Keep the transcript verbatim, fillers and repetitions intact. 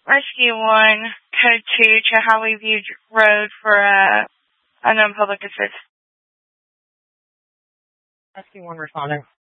Rescue one, code two, Chehawee View Road for a unknown public assist. Rescue one responding.